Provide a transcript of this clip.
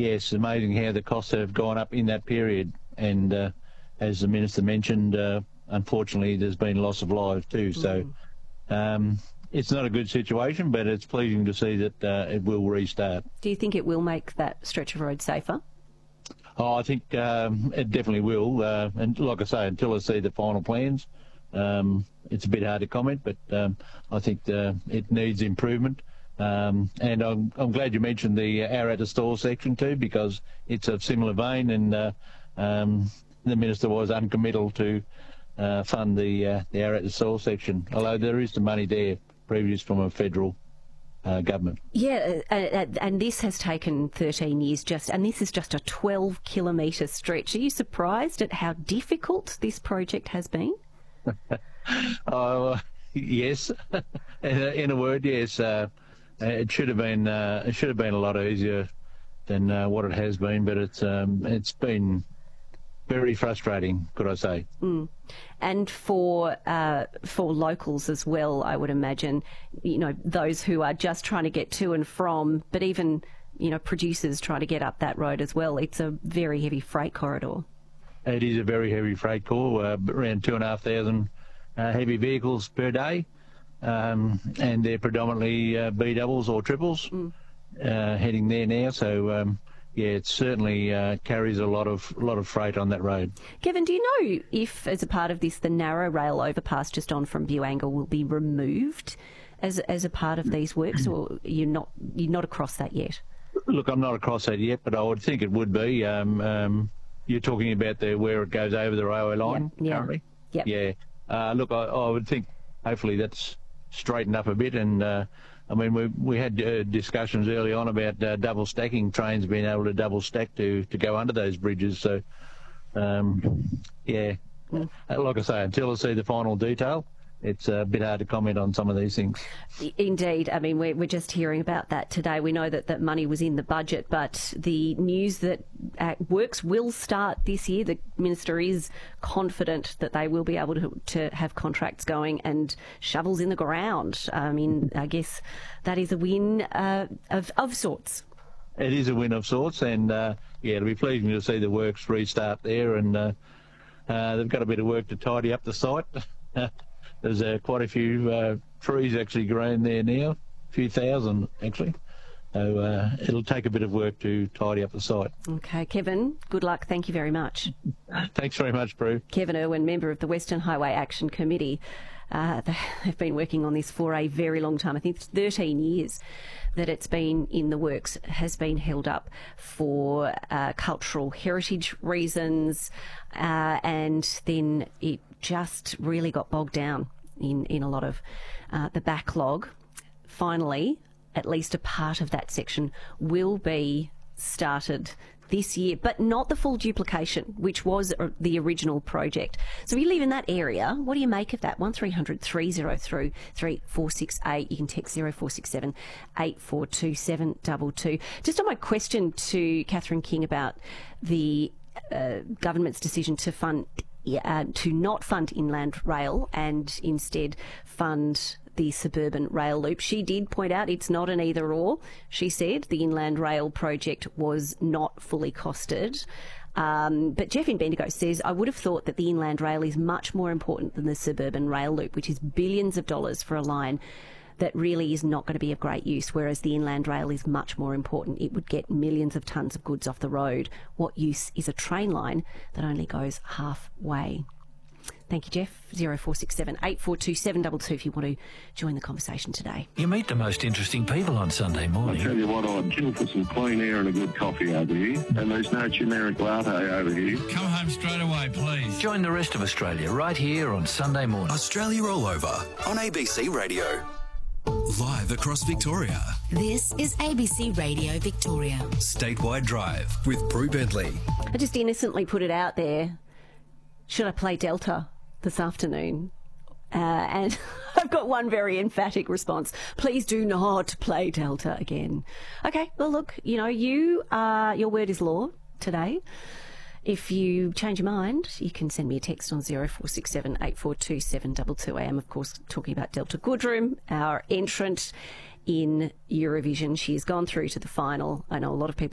yes, amazing how the costs have gone up in that period. And as the Minister mentioned, unfortunately, there's been loss of lives too. So it's not a good situation, but it's pleasing to see that it will restart. Do you think it will make that stretch of road safer? Oh, I think it definitely will. And like I say, until I see the final plans, it's a bit hard to comment, but I think it needs improvement. And I'm glad you mentioned the Hour at the Store section too, because it's a similar vein, and the Minister was uncommittal to fund the Hour at the Store section, although there is some money there previous from a federal government. Yeah, and this has taken 13 years and this is just a 12-kilometre stretch. Are you surprised at how difficult this project has been? Yes, in a word, yes. It should have been a lot easier than what it has been, but it's been very frustrating, could I say? And for locals as well, I would imagine, those who are just trying to get to and from, but even producers trying to get up that road as well. It's a very heavy freight corridor. It is a very heavy freight corridor, around 2,500 heavy vehicles per day, and they're predominantly B doubles or triples heading there now. So yeah, it certainly carries a lot of freight on that road. Kevin, do you know if, as a part of this, the narrow rail overpass just on from Buangle will be removed as a part of these works, or you're not across that yet? Look, I'm not across that yet, but I would think it would be. You're talking about where it goes over the railway line currently? Yep. Yeah. Look, I would think hopefully that's straightened up a bit, and I mean we had discussions early on about double stacking, trains being able to double stack to go under those bridges. So yeah, like I say, until I see the final detail, it's a bit hard to comment on some of these things. Indeed. I mean, we're just hearing about that today. We know that money was in the budget, but the news that works will start this year, the Minister is confident that they will be able to have contracts going and shovels in the ground. I mean, I guess that is a win of sorts. It is a win of sorts, and yeah, it'll be pleasing to see the works restart there, and they've got a bit of work to tidy up the site. There's quite a few trees actually grown there now, a few thousand actually. So it'll take a bit of work to tidy up the site. Okay, Kevin, good luck. Thank you very much. Thanks very much, Prue. Kevin Irwin, member of the Western Highway Action Committee. They've been working on this for a very long time. I think it's 13 years that it's been in the works, has been held up for cultural heritage reasons, and then it just really got bogged down in a lot of the backlog. Finally, at least a part of that section will be started this year, but not the full duplication, which was the original project. So if you live in that area, what do you make of that? 1300 303 3468. You can text 0467 8427 722. Just on my question to Catherine King about the government's decision to not fund Inland Rail and instead fund the suburban rail loop. She did point out it's not an either or. She said the Inland Rail project was not fully costed. But Jeff in Bendigo says, I would have thought that the Inland Rail is much more important than the suburban rail loop, which is billions of dollars for a line that really is not going to be of great use, whereas the Inland Rail is much more important. It would get millions of tonnes of goods off the road. What use is a train line that only goes halfway? Thank you, Jeff. 0467 8427 722 if you want to join the conversation today. You meet the most interesting people on Sunday morning. I tell you what, I'd kill for some clean air and a good coffee over here. And there's no generic latte over here. Come home straight away, please. Join the rest of Australia right here on Sunday morning. Australia All Over on ABC Radio. Live across Victoria. This is ABC Radio Victoria. Statewide Drive with Prue Bentley. I just innocently put it out there. Should I play Delta this afternoon? And I've got one very emphatic response. Please do not play Delta again. Okay, well, look, your word is law today. If you change your mind, you can send me a text on 0467 842 722. I am, of course, talking about Delta Goodrem, our entrant in Eurovision. She has gone through to the final. I know a lot of people